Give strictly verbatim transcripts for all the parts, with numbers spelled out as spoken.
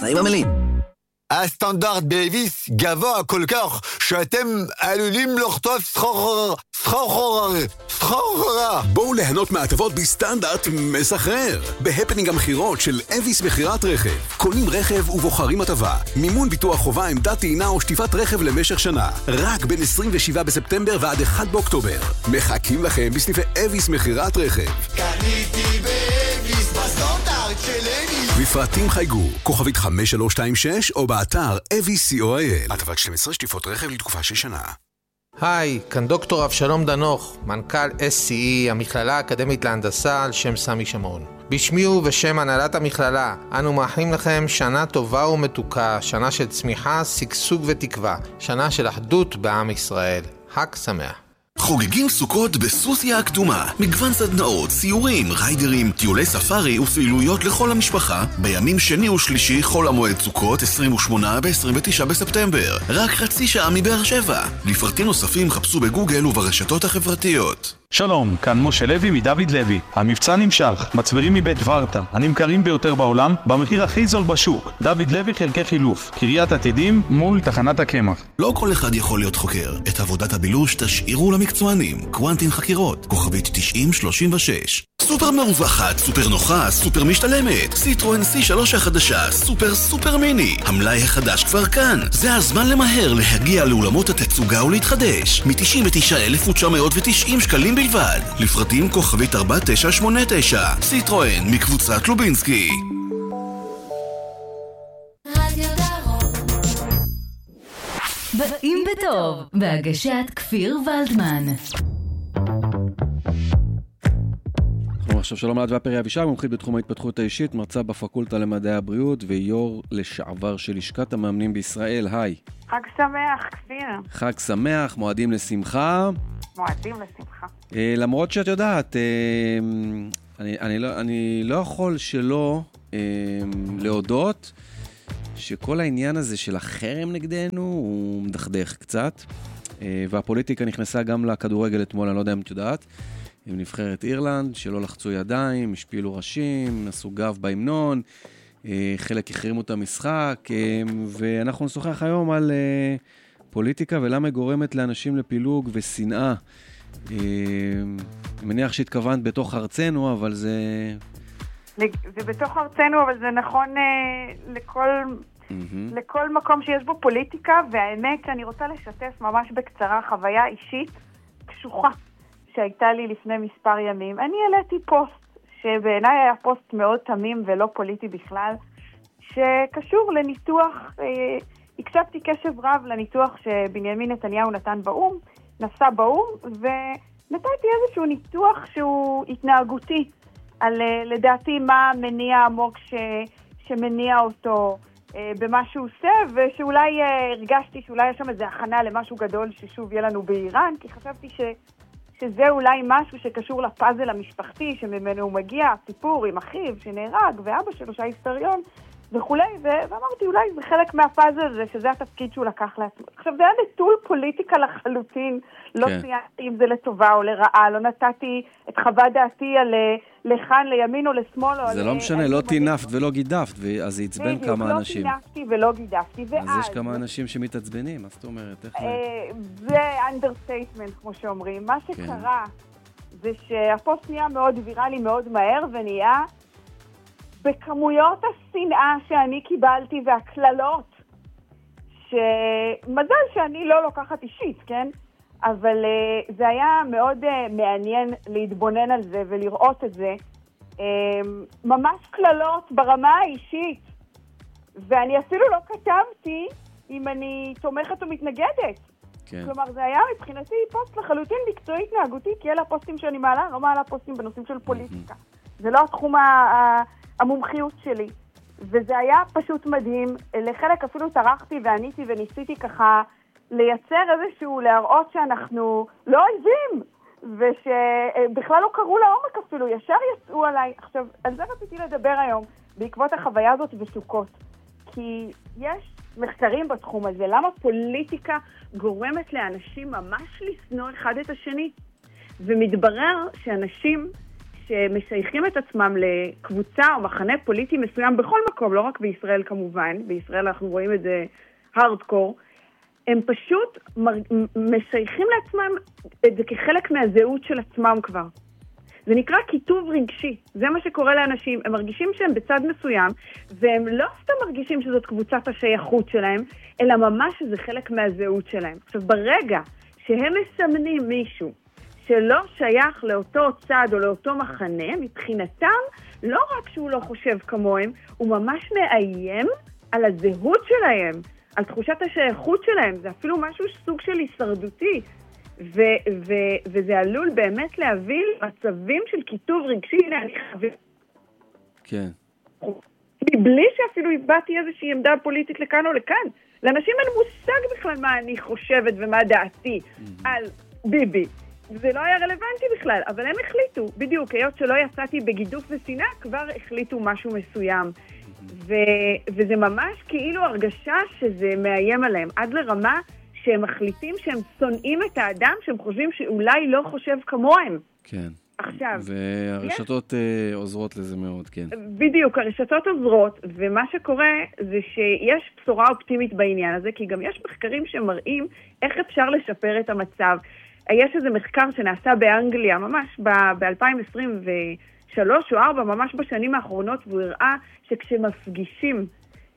התנאים המלאים. הסטנדרט באביס גבוה כל כך שאתם עלולים לחטוף סחרור סחרור סחרור. בואו ליהנות מהטבות בסטנדרט מסחרר בהפנינג המחירות של אביס מחירת רכב. קונים רכב ובוחרים הטבה, מימון ביטוח חובה, עמדת טעינה או שטיפת רכב למשך שנה, רק בין עשרים ושבעה בספטמבר ועד אחד באוקטובר. מחכים לכם בסניפי אביס מחירת רכב. קניתי באביס בסטנדרט של אביס. בפרטים חייגו כוכבית חמש שלוש שתיים שש או באתר אביס נקודה קו איי אל. הטבת שתים עשרה שטיפות רכב לתקופה של שנה. היי, כאן דוקטור אבשלום דנוך, מנכ"ל אס סי אי, המכללה האקדמית להנדסה על שם סמי שמעון. בשמי ובשם הנהלת המכללה, אנו מאחלים לכם שנה טובה ומתוקה, שנה של צמיחה, שגשוג ותקווה, שנה של אחדות בעם ישראל. חג שמח. חוגגים סוכות בסוסיה הקדומה. מגוון סדנאות, סיורים, ריידרים, טיולי ספארי ופעילויות לכל המשפחה בימים שני ושלישי חול המועד סוכות עשרים ושמונה ב-עשרים ותשעה בספטמבר. רק חצי שעה מבאר שבע. לפרטים נוספים חפשו בגוגל וברשתות החברתיות. שלום, כאן משה לוי מדוד לוי. המבצע נמשך, מצברים מבית ורטה, הנמכרים ביותר בעולם, במחיר הכי זול בשוק. דוד לוי חלקי חילוף, קריית עתידים מול תחנת הקמח. לא כל אחד יכול להיות חוקר. את עבודת הבילוש תשאירו למקצוענים. קוונטין חקירות, כוכבית תשעים שלושים ושש. סופר מרווחת, סופר נוחה, סופר משתלמת. סיטרואן סי שלוש החדשה, סופר סופר מיני. המלאי החדש כבר כאן. זה הזמן למהר להגיע לאולמות התצוגה ולהתחדש. מ-תשעים ותשעה אלף ותשע מאות ותשעים שקלים בלבד. לפרטים כוכבית ארבע תשע שמונה תשע. סיטרואן מקבוצת לובינסקי. באים בטוב, בהגשת כפיר ולדמן. עכשיו שלום לעד והפרי אבישי, מומחית בתחום ההתפתחות האישית, מרצה בפקולטה למדעי הבריאות ויו"ר לשעבר של לשכת המאמנים בישראל. היי. חג שמח, כפיר. חג שמח, מועדים לשמחה. מועדים לשמחה. אה, למרות שאת יודעת, אה, אני, אני, לא, אני לא יכול שלא אה, להודות שכל העניין הזה של החרם נגדנו הוא מדכדך קצת, אה, והפוליטיקה נכנסה גם לכדורגל אתמול, אני לא יודע אם את יודעת. עם נבחרת אירלנד, שלא לחצו ידיים, השפילו ראשים, נסו גב בהמנון, חלק החרימו את המשחק, ואנחנו נשוחח היום על פוליטיקה ולמה גורמת לאנשים לפילוג ושנאה. אני מניח שהתכוונת בתוך ארצנו, אבל זה... זה בתוך ארצנו, אבל זה נכון לכל, לכל מקום שיש בו פוליטיקה, והאמת שאני רוצה לשתף ממש בקצרה חוויה אישית קשוחה. שהייתה לי לפני מספר ימים. אני העליתי פוסט, שבעיניי היה פוסט מאוד תמים ולא פוליטי בכלל, שקשור לניתוח, אה, הקשבתי קשב רב לניתוח שבנימין נתניהו נתן באום, נסע באום, ונתתי איזשהו ניתוח שהוא התנהגותי, על לדעתי מה מניע עמוק ש, שמניע אותו אה, במה שהוא עושה, ושאולי אה, הרגשתי שאולי יש שם איזו הכנה למשהו גדול ששוב יהיה לנו באיראן, כי חשבתי ש... שזה אולי משהו שקשור לפאזל המשפחתי, שממנו הוא מגיע, סיפור עם אחיו שנהרג, ואבא שלו שההיסטוריון וכו', ואמרתי אולי זה חלק מהפאזל הזה, שזה התפקיד שהוא לקח לעצמו. עכשיו זה היה נטול פוליטיקה לחלוטין, לא כן. ציירתי אם זה לטובה או לרעה, לא נתתי את חוות דעתי על לכאן, לימין או לשמאל. זה לא משנה, לא תינפת ולא גידפת, אז זה יצבן כמה אנשים. לא תינפתי ולא גידפתי, ואז... אז יש כמה אנשים שמתעצבנים, מה זאת אומרת? זה אנדרסטייטמנט, כמו שאומרים. מה שקרה זה שהפוסט נהיה מאוד ויראלי, מאוד מהר, ונהיה בכמויות השנאה שאני קיבלתי והכללות, שמזל שאני לא לוקחת אישית, כן? אבל uh, זה היה מאוד uh, מעניין להתבונן על זה ולראות את זה. Um, ממש כללות ברמה האישית. ואני אפילו לא כתבתי אם אני תומכת או מתנגדת. כן. כלומר, זה היה מבחינתי פוסט לחלוטין מקצועי התנהגותי, כי אלה הפוסטים שאני מעלה, לא מעלה פוסטים בנושאים של פוליטיקה. זה לא התחום ה- המומחיות שלי. וזה היה פשוט מדהים. לחלק אפילו טרחתי ועניתי וניסיתי ככה לייצר איזשהו, להראות שאנחנו לא אויבים, ושבכלל לא קראו לעומק אפילו, ישר יצאו עליי. עכשיו, על זה רציתי לדבר היום, בעקבות החוויה הזאת בסוכות. כי יש מחקרים בתחום הזה, למה פוליטיקה גורמת לאנשים ממש לשנוא אחד את השני. ומתברר שאנשים שמשייכים את עצמם לקבוצה או מחנה פוליטי מסוים בכל מקום, לא רק בישראל כמובן, בישראל אנחנו רואים את זה הארדקור, הם פשוט משייכים לעצמם את זה כחלק מהזהות של עצמם כבר. זה נקרא כיתוב רגשי, זה מה שקורה לאנשים, הם מרגישים שהם בצד מסוים, והם לא סתם מרגישים שזאת קבוצת השייכות שלהם, אלא ממש שזה חלק מהזהות שלהם. עכשיו, ברגע שהם מסמנים מישהו שלא שייך לאותו צד או לאותו מחנה, מבחינתם, לא רק שהוא לא חושב כמוהם, הוא ממש מאיים על הזהות שלהם, על תחושת השייכות שלהם, זה אפילו משהו סוג של הישרדותי. ו- ו- וזה עלול באמת להביא מצבים של כיתוב רגשי, הנה אני חייב... כן. מבלי שאפילו הבאתי איזושהי עמדה פוליטית לכאן או לכאן. לאנשים אין מושג בכלל מה אני חושבת ומה דעתי על ביבי. זה לא היה רלוונטי בכלל, אבל הם החליטו, בדיוק, היות שלא יצאתי בגידוף ושנאה, כבר החליטו משהו מסוים. ו- וזה ממש כאילו הרגשה שזה מאיים עליהם, עד לרמה שהם מחליטים שהם שונאים את האדם, שהם חושבים שאולי לא חושב כמוהם. כן. עכשיו. והרשתות יש... עוזרות לזה מאוד, כן. בדיוק, הרשתות עוזרות, ומה שקורה זה שיש בשורה אופטימית בעניין הזה, כי גם יש מחקרים שמראים איך אפשר לשפר את המצב. יש איזה מחקר שנעשה באנגליה, ממש ב-אלפיים עשרים ושלוש או ארבע, ממש בשנים האחרונות, והוא הראה שכשמפגישים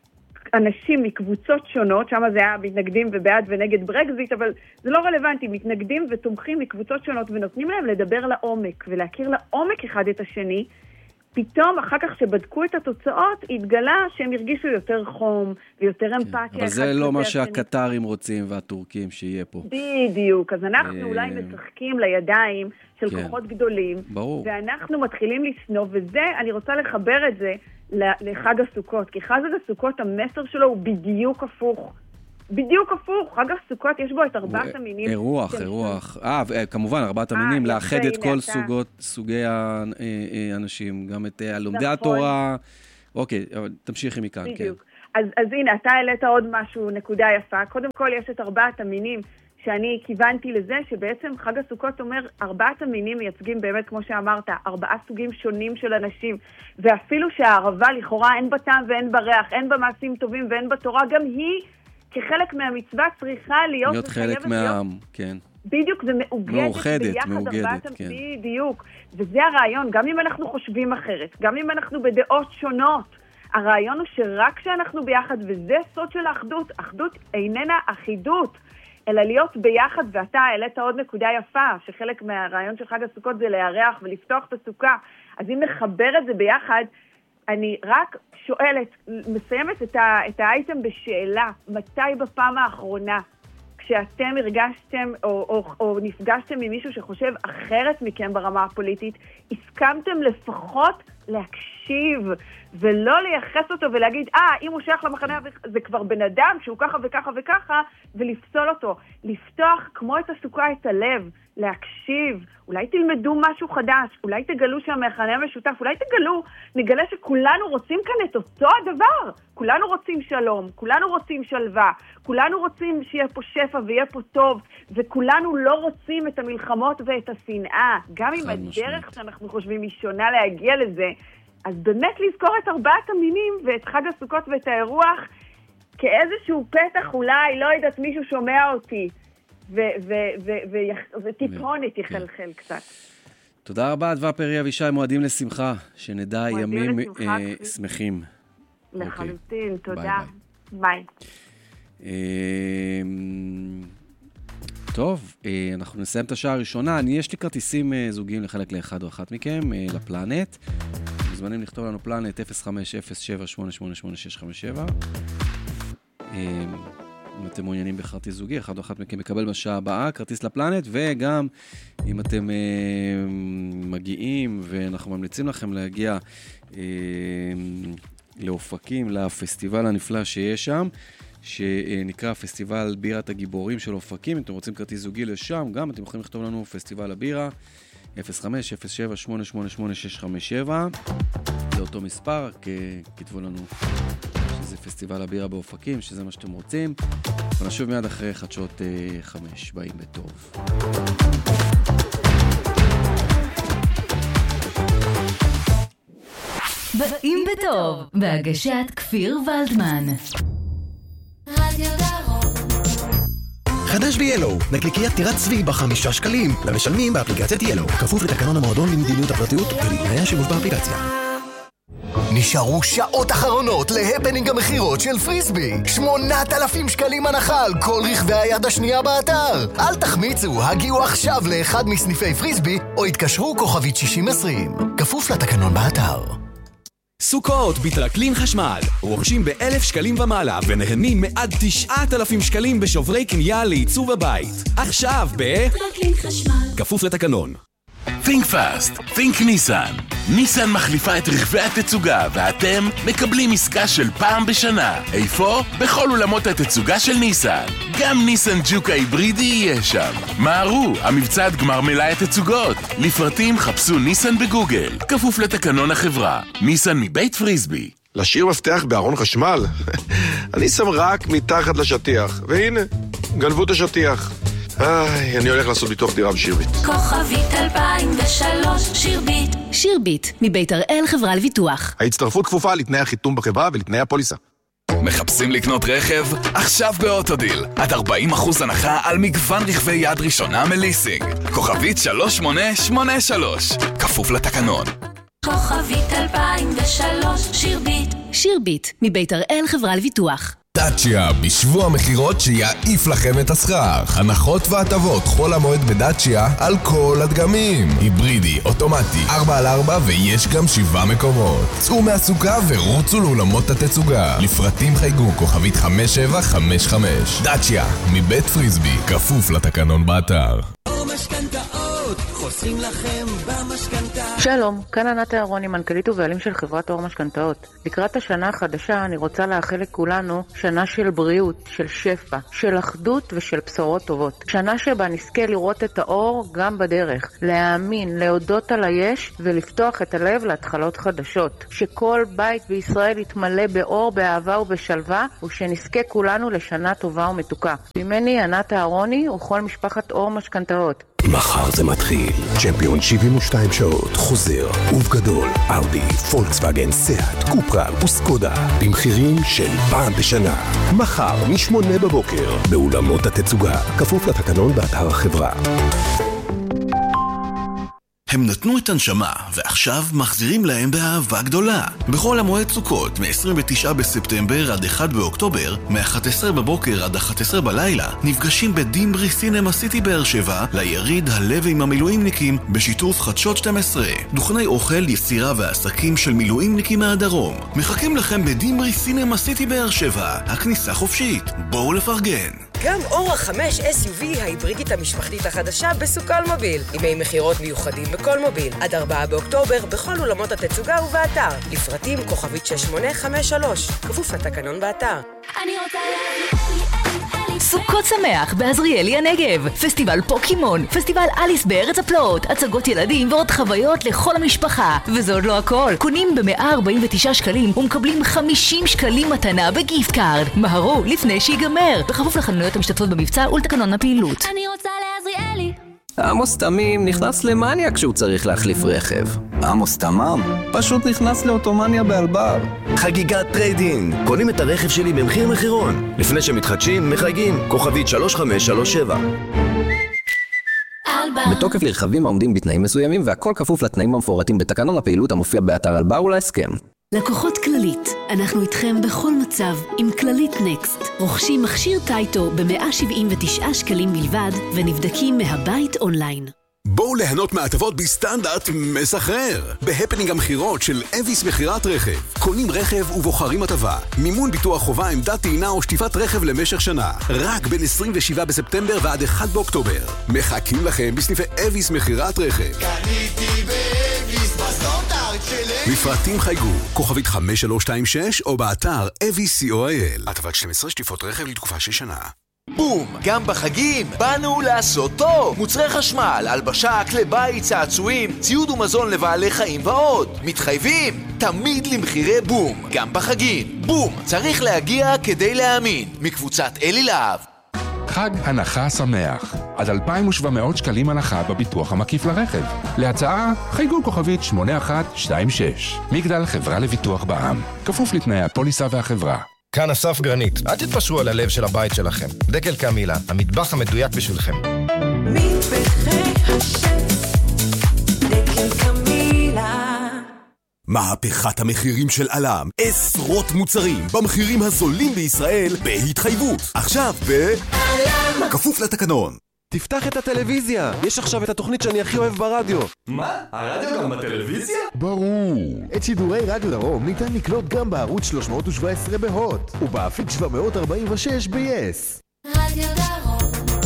אנשים מקבוצות שונות, שם זה היה מתנגדים ובעד ונגד ברקזיט, אבל זה לא רלוונטי, מתנגדים ותומכים מקבוצות שונות ונותנים להם לדבר לעומק ולהכיר לעומק אחד את השני, פתאום אחר כך שבדקו את התוצאות התגלה שהם הרגישו יותר חום ויותר אמפתיה. אבל זה לא מה שהקטרים רוצים והטורקים שיהיה פה. בדיוק, אז אנחנו אולי משחקים לידיים של כוחות גדולים, ואנחנו מתחילים לסנוע, וזה, אני רוצה לחבר את זה לחג הסוכות, כי חג הסוכות המסר שלו הוא בדיוק הפוך. בדיוק הפוך, חג הסוכות יש בו את ארבעת המינים. אירוח, אירוח. אה, כמובן, ארבעת המינים, לאחד את כל סוגי האנשים, גם את לומדי התורה. אוקיי, תמשיכי מכאן, כן. בדיוק. אז הנה, אתה העלית עוד משהו, נקודה יפה. קודם כל יש את ארבעת המינים, שאני כיוונתי לזה שבעצם חג הסוכות אומר, ארבעת המינים מייצגים באמת, כמו שאמרת, ארבעה סוגים שונים של אנשים, ואפילו שהערבה לכאורה אין בה טעם ואין בה ריח, אין בה מעשים טובים ואין בה תורה, גם היא כחלק מהמצווה צריכה להיות... להיות חלק מהעם, כן. בדיוק, ומאוגדת מאוחדת, ביחד מאוגדת, ארבעת, כן. בדיוק, וזה הרעיון, גם אם אנחנו חושבים אחרת, גם אם אנחנו בדעות שונות, הרעיון הוא שרק כשאנחנו ביחד, וזה סוד של האחדות, אחדות איננה אחידות, אלא להיות ביחד, ואתה העלית עוד נקודה יפה, שחלק מהרעיון של חג הסוכות זה להיערך ולפתוח את הסוכה, אז אם נחבר את זה ביחד, אני רק שואלת, מסיימת את, ה, את האייטם בשאלה, מתי בפעם האחרונה, כשאתם הרגשתם או, או, או נפגשתם עם מישהו שחושב אחרת מכם ברמה הפוליטית, הסכמתם לפחות להקשיב ולא לייחס אותו ולהגיד, אה, אם הוא שייך למחנה, זה כבר בן אדם שהוא ככה וככה וככה, ולפסול אותו. לפתוח כמו את הסוכה את הלב, להקשיב, אולי תלמדו משהו חדש, אולי תגלו שהמחנה המשותף, אולי תגלו, נגלה שכולנו רוצים כאן את אותו הדבר. כולנו רוצים שלום, כולנו רוצים שלווה, כולנו רוצים שיהיה פה שפע ויהיה פה טוב, וכולנו לא רוצים את המלחמות ואת השנאה. גם אם הדרך שאנחנו חושבים היא שונה להגיע לזה, אז באמת לזכור את ארבעת המינים ואת חג הסוכות ואת האירוח כאיזשהו פתח, אולי, לא יודעת, מישהו שומע אותי. וטיפונת יחלחל קצת. תודה רבה, אדווה פרי אבישי, מועדים לשמחה, שנדע ימים שמחים. לחלוטין, תודה. ביי. טוב, אנחנו נסיים את השעה הראשונה. יש לי כרטיסים זוגיים לחלק לאחד או אחת מכם, לפלנט. מוזמנים לכתוב לנו פלנט אפס חמש אפס שבע שמונה שמונה שמונה שש חמש שבע. אם אתם מעוניינים בכרטיס זוגי, אחד או אחת מכם מקבל בשעה הבאה כרטיס לפלנט, וגם אם אתם אה, מגיעים, ואנחנו ממליצים לכם להגיע אה, לאופקים, לפסטיבל הנפלא שיש שם, שנקרא פסטיבל בירת הגיבורים של אופקים. אם אתם רוצים כרטיס זוגי לשם, גם אתם יכולים לכתוב לנו פסטיבל הבירה, אפס חמש אפס שבע שמונה שמונה שמונה שש חמש שבע, זה אותו מספר, כתבו לנו שזה פסטיבל הבירה באופקים, שזה מה שאתם רוצים. ונשוב מיד אחרי חדשות חמש, באים בטוב. באים בטוב, בהגשת כפיר ולדמן. רדיו דרום. חדש ב-ילו, נקניקיית טירת צבי בחמישה שקלים, למשלמים באפליקציית ילו, כפוף לתקנון המועדון למדיניות הפרטיות ולתנאי השימוש באפליקציה. נשארו שעות אחרונות להפנינג המחירות של פריסבי. שמונת אלפים שקלים הנחה על כל רכבי היד השנייה באתר. אל תחמיצו, הגיעו עכשיו לאחד מסניפי פריסבי או התקשרו כוכבית שישים עשרים. כפוף לתקנון באתר. סוכות בטרקלין חשמל, רוכשים באלף שקלים ומעלה ונהנים מעד תשעת אלפים שקלים בשוברי קנייה לעיצוב הבית. עכשיו בטרקלין חשמל, כפוף לתקנון. Think fast, think ניסן. ניסן מחליפה את רכבי התצוגה ואתם מקבלים עסקה של פעם בשנה. איפה? בכל אולמות התצוגה של ניסן. גם ניסן ג'וק ההיברידי יהיה שם. מהרו, המבצע עד גמר מלאי התצוגות. לפרטים חפשו ניסן בגוגל. כפוף לתקנון החברה. ניסן מבית פריסבי. להשאיר מפתח בארון חשמל? אני שם רק מתחת לשטיח. והנה, גנבו את השטיח. איי, אני הולך לעשות ביטוח דירה בשירביט. כוכבית אלפיים ושלוש, שירביט. שירביט, מבית הראל חברה לביטוח. ההצטרפות כפופה לתנאי החיתום בחברה ולתנאי הפוליסה. מחפשים לקנות רכב? עכשיו באוטודיל. עד ארבעים אחוז הנחה על מגוון רכבי יד ראשונה מליסינג. כוכבית שלוש שמונה שמונה שלוש. כפוף לתקנון. כוכבית אלפיים ושלוש, שירביט. שירביט, מבית הראל חברה לביטוח. דאצ'יה, בשבוע המחירות שיעיף לכם את השכר. הנחות והטבות חול המועד בדאצ'יה על כל הדגמים. היברידי, אוטומטי, ארבע על ארבע ויש גם שבעה מקומות. צאו מהסוכה ורוצו לאולמות התצוגה. לפרטים חייגו כוכבית חמש שבע חמש חמש. דאצ'יה, מבית פריסבי, כפוף לתקנון באתר. חוסכים לכם במשכנתה. שלום, כאן ענת אהרוני, מנכ"לית ובעלים של חברת אור משכנתאות. לקראת השנה החדשה אני רוצה לאחל לכולנו שנה של בריאות, של שפע, של אחדות ושל בשורות טובות. שנה שבה נזכה לראות את האור גם בדרך, להאמין, להודות על היש ולפתוח את הלב להתחלות חדשות. שכל בית בישראל יתמלא באור, באהבה ובשלווה, ושנזכה כולנו לשנה טובה ומתוקה. ממני ענת אהרוני וכל משפחת אור משכנתאות. מחר זה מתחיל. צ'מפיון שבעים ושתיים שעות חוזר ובגדול. אאודי, פולקסווגן, סיאט, קופרה וסקודה במחירים של פעם בשנה. מחר משמונה בבוקר באולמות התצוגה. כפוף לתקנון באתר החברה. הם נתנו את הנשמה, ועכשיו מחזירים להם באהבה גדולה. בכל המועד סוכות, מ-עשרים ותשעה בספטמבר עד אחד באוקטובר, מ-אחת עשרה בבוקר עד אחת עשרה בלילה, נפגשים בדימברי סינמה סיטי באר שבע, ליריד הלב עם המילואימניקים, בשיתוף חדשות שתים עשרה. דוכני אוכל, יצירה ועסקים של מילואימניקים מהדרום. מחכים לכם בדימברי סינמה סיטי באר שבע. הכניסה חופשית. בואו לפרגן. גם אורה חמש אס יו וי ההיברידית המשפחתית החדשה בסוקל מוביל. ימי מחירות מיוחדים בכל מוביל. עד ארבעה באוקטובר בכל אולמות התצוגה ובאתר. לפרטים כוכבית שש שמונה חמש שלוש. כפוף לתקנון באתר. אני רוצה להביא סוכות שמח בעזריאלי הנגב, פסטיבל פוקימון, פסטיבל אליס בארץ הפלאות, הצגות ילדים ועוד חוויות לכל המשפחה. וזה עוד לא הכל, קונים ב-מאה ארבעים ותשעה שקלים ומקבלים חמישים שקלים מתנה בגיפט קארד. מהרו לפני שיגמר, בכפוף לחנויות המשתתפות במבצע ולתקנון הפעילות. אני רוצה לעזריאלי. עמוס תמים נכנס למניה כשהוא צריך להחליף רכב. עמוס תמם פשוט נכנס לאוטומניה באלבר. חגיגת טריידינג. קונים את הרכב שלי במחיר מחירון. לפני שמתחדשים, מחייגים. כוכבית שלוש חמש שלוש שבע. בתוקף לרכבים העומדים בתנאים מסוימים והכל כפוף לתנאים המפורטים בתקנון הפעילות המופיע באתר אלבר ולהסכם. לקוחות כללית, אנחנו איתכם בכל מצב עם כללית נקסט. רוכשים מכשיר טייטו ב-מאה שבעים ותשעה שקלים בלבד ונבדקים מהבית אונליין. בואו ליהנות מהטבות בסטנדרט מסחרר. בהפנינג המחירות של אביס מחירת רכב. קונים רכב ובוחרים הטבה. מימון ביטוח חובה, עמדת טעינה או שטיפת רכב למשך שנה. רק בין עשרים ושבעה בספטמבר ועד אחד באוקטובר. מחכים לכם בסניפי אביס מחירת רכב. קניתי באביס בסטנדרט של אביס. מפרטים חייגו, כוכבית חמש שלוש שתיים שש או באתר אביס סי או איי אל. הטבת שתים עשרה שטיפות רכב לתקופה של שנה. בום! גם בחגים באנו לעשות טוב! מוצרי חשמל, הלבשה, כלי בית, צעצועים, ציוד ומזון לבעלי חיים ועוד. מתחייבים? תמיד למחירי בום, גם בחגים. בום! צריך להגיע כדי להאמין. מקבוצת אלי להב. חג הנחה שמח. עד אלפיים ושבע מאות שקלים הנחה בביטוח המקיף לרכב. להצעה, חייגו כוכבית שמונה אחת שתיים שש. מגדל חברה לביטוח בע"מ. כפוף לתנאי הפוליסה והחברה. כאן אסף גרנית. אל תתפשרו על הלב של הבית שלכם. דקל קמילה, המטבח המדויק בשבילכם. מטבחי השף, דקל קמילה. מהפכת המחירים של אלם, עשרות מוצרים במחירים הזולים בישראל בהתחייבות. עכשיו ב... אלם! כפוף לתקנון. תפתח את הטלוויזיה, יש עכשיו את התוכנית שאני הכי אוהב ברדיו. מה? הרדיו גם בטלוויזיה? ברור. את שידורי רדיו דרום ניתן לקלוט גם בערוץ שלוש מאות שבע עשרה בהוט, ובאפיק שבע מאות ארבעים ושש ב-יס. רדיו דרום.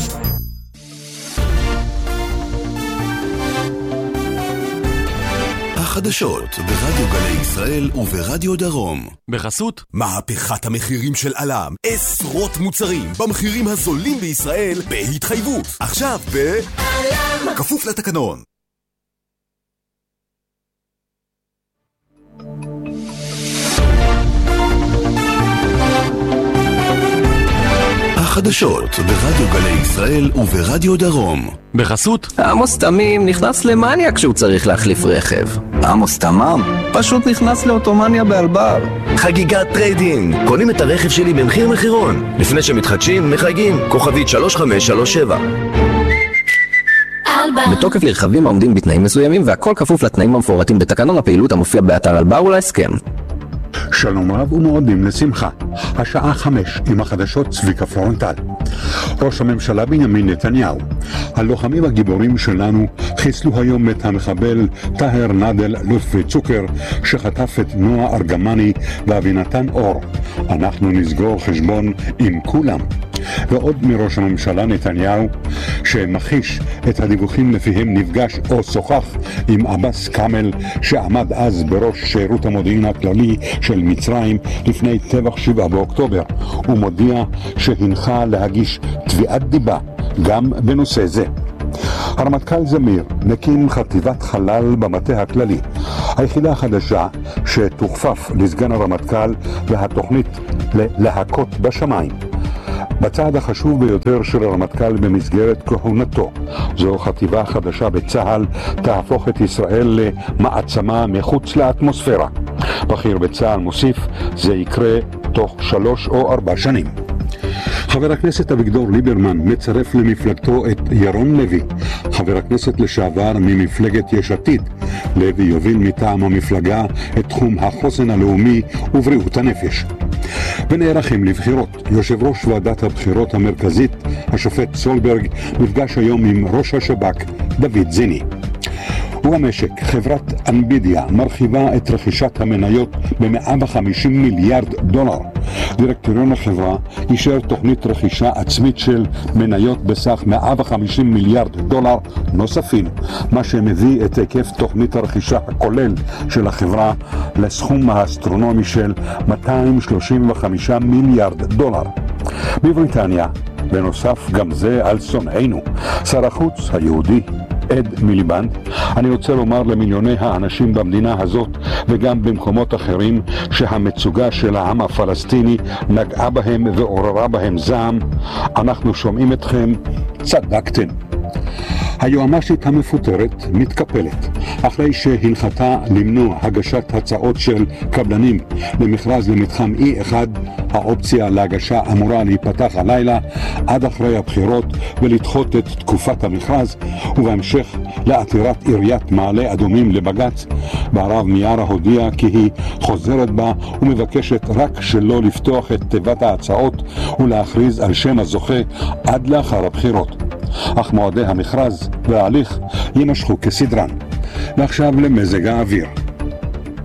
החדשות ברדיו גלי ישראל וברדיו דרום. בחסות מהפכת המחירים של אלם, עשרות מוצרים במחירים הזולים בישראל בהתחייבות. עכשיו ב... אלם! כפוף לתקנון. החדשות ברדיו גלי ישראל וברדיו דרום. בחסות עמוס תמים נכנס למניה כשהוא צריך להחליף רכב. עמוס תמם פשוט נכנס לאוטומניה באלבר. חגיגת טריידינג, קונים את הרכב שלי במחיר מחירון, לפני שמתחדשים מחייגים כוכבית שלוש חמש שלוש שבע. בתוקף לרכבים העומדים בתנאים מסוימים והכל כפוף לתנאים המפורטים בתקנון הפעילות המופיע באתר אלבר ולהסכם. שלום רב ומועדים לשמחה. השעה חמש עם החדשות צביקה פרונטל. ראש הממשלה בנימין נתניהו. הלוחמים הגיבורים שלנו חיסלו היום את המחבל טהר נדל לוטפי צוקר שחטף את נועה ארגמני ואבינתן אור. אנחנו נסגור חשבון עם כולם. ועוד מראש הממשלה נתניהו שמחיש את הדיווחים לפיהם נפגש או שוחח עם אבס קאמל שעמד אז בראש שירות המודיעין הכללי של מצרים לפני טבח שבעה באוקטובר. הוא מודיע שהנחה להגיש תביעת דיבה גם בנושא זה. הרמטכ"ל זמיר מקים חטיבת חלל במטה הכללי, היחידה החדשה שתוכפף לסגן הרמטכ"ל והתוכנית להכות בשמיים. בצעד החשוב ביותר של הרמטכ"ל במסגרת כהונתו, זו חטיבה חדשה בצה"ל תהפוך את ישראל למעצמה מחוץ לאטמוספירה. בכיר בצה"ל מוסיף, זה יקרה תוך שלוש או ארבע שנים. חבר הכנסת אביגדור ליברמן מצרף למפלגתו את ירון לוי, חבר הכנסת לשעבר ממפלגת יש עתיד. לוי יוביל מטעם המפלגה את תחום החוסן הלאומי ובריאות הנפש. ונערכים לבחירות. יושב ראש ועדת הבחירות המרכזית, השופט סולברג, נפגש היום עם ראש השב"כ, דוד זיני. ובמשק, חברת אנבידיה מרחיבה את רכישת המניות ב-מאה וחמישים מיליארד דולר. דירקטוריון החברה אישר תוכנית רכישה עצמית של מניות בסך מאה וחמישים מיליארד דולר נוספים, מה שמביא את היקף תוכנית הרכישה הכולל של החברה לסכום האסטרונומי של מאתיים שלושים וחמישה מיליארד דולר. בבריטניה, בנוסף גם זה על שונאינו, שר החוץ היהודי אד מיליבנד, אני רוצה לומר למיליוני האנשים במדינה הזאת וגם במקומות אחרים שהמצוגה של העם הפלסטיני נגעה בהם ועוררה בהם זעם, אנחנו שומעים אתכם, צדקתם. היועמ"שית המפוטרת מתקפלת אחרי שהנחתה למנוע הגשת הצעות של קבלנים למכרז למתחם אי אחד. האופציה להגשה אמורה להיפתח הלילה עד אחרי הבחירות ולדחות את תקופת המכרז, ובהמשך לעתירת עיריית מעלה אדומים לבג"ץ. והרב מיארה הודיעה כי היא חוזרת בה ומבקשת רק שלא לפתוח את תיבת ההצעות ולהכריז על שם הזוכה עד לאחר הבחירות. אך מועדי המכרז וההליך יימשכו כסדרן. ועכשיו למזג האוויר.